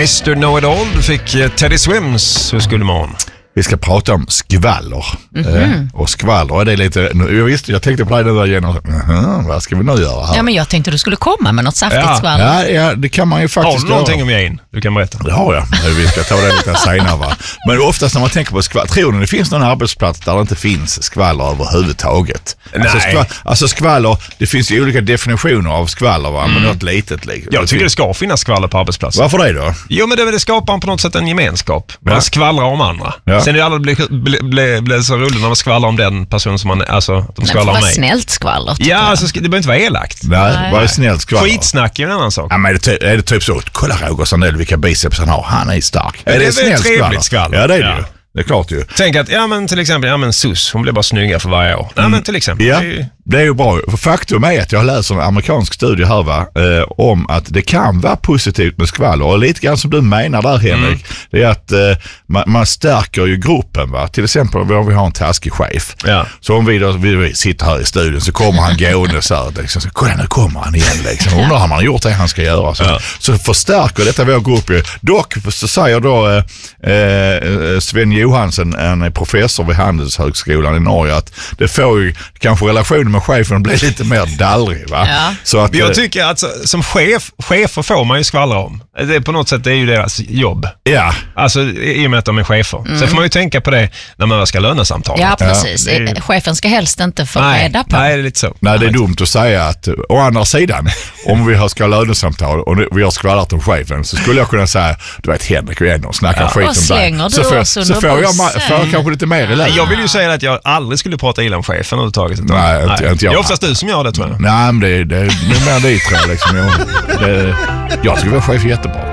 Mr. Know-It-All, du fick Teddy Swims. Hur skulle man? Vi ska prata om skvaller. Och skvaller, det är lite... Jag tänkte på det där genom... vad ska vi nu göra här? Ja, men jag tänkte du skulle komma med något saftigt skvaller. Ja, det kan man ju faktiskt göra. Har du någonting om Jane? Du kan berätta. Det har jag. Vi ska ta det lite senare, va? Men oftast när man tänker på skvaller... Tror ni det finns någon arbetsplats där det inte finns skvaller överhuvudtaget? Nej. Alltså skvaller... Det finns ju olika definitioner av skvaller, va? Men något litet liksom. Jag tycker det ska finnas skvaller på arbetsplatsen. Varför det då? Jo, men det skapar på något sätt en gemenskap. Man skvallrar om andra. Ja. Sen är det aldrig blir så roligt när man skvallrar om den person som man... Alltså, att de skvallrar om mig. Snällt skvaller. Ja, alltså, det behöver inte vara elakt. Nej, vad är snällt skvaller? Skitsnack är en annan sak. Ja, men är det typ så? Kolla Roger Sandell, vilka biceps han har. Han är stark. Ja, det är snällt trevligt skvaller. Ja, det är det ju. Det är klart ju. Tänk att, till exempel, Sus, hon blir bara snyggare för varje år. Ja, men till exempel. Ja, det är ju bra. För faktum är att jag läser en amerikansk studie här, va, om att det kan vara positivt med skvaller. Och lite grann som du menar där, Henrik, det är att man stärker ju gruppen, va. Till exempel om vi har en taskig chef. Ja. Så om vi sitter här i studion så kommer han gående så här, liksom, så kolla nu kommer han igen liksom. Undrar om han har gjort det han ska göra. Så förstärker detta vår grupp ju. Dock så säger då Sven Johansen, en professor vid Handelshögskolan i Norge, att det får ju kanske relationen med chefen bli lite mer dallrig, va? Ja. Så att, jag tycker att som chefer får man ju skvallra om. Det är på något sätt, det är ju deras jobb. Ja. Alltså i och med att de är chefer. Så får man ju tänka på det när man ska lönesamtala. Ja, precis. Ja, chefen ska helst inte få reda på. Nej, det är lite så. Nej, det är dumt att säga att å andra sidan, om vi ska lönesamtal och vi har skvallrat om chefen, så skulle jag kunna säga, du vet Henrik, vi är ändå och snackar skit om dig. Så får jag kanske lite mer i lön. Jag vill ju säga att jag aldrig skulle prata illa om chefen överhuvudtaget. Nej, inte jag. Det är oftast du som gör det, tror jag. Nej, men det är mer dit, tror jag. Liksom. Jag tycker att chef är jättebra.